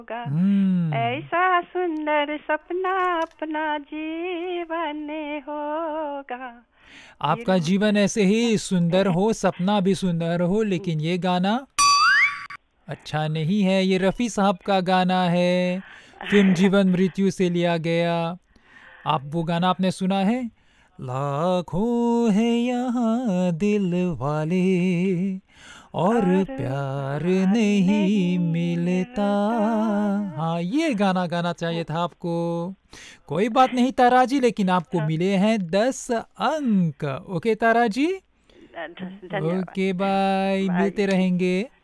होगा। हम्म। ऐसा सुंदर सपना अपना जीवन होगा। आपका दिल जीवन ऐसे ही सुंदर हो, सपना भी सुंदर हो, लेकिन ये गाना अच्छा नहीं है। ये रफ़ी साहब का गाना है, फिल्म जीवन मृत्यु से लिया गया। आप वो गाना आपने सुना है? लाखों है यहाँ दिल वाले और और प्यार प्यार नहीं नहीं मिलता। मिलता। हाँ, ये गाना गाना चाहिए था आपको। कोई बात नहीं तारा जी, लेकिन आपको मिले हैं 10 अंक। ओके तारा जी। ओके धन्यवाद। Bye, bye. मिलते रहेंगे।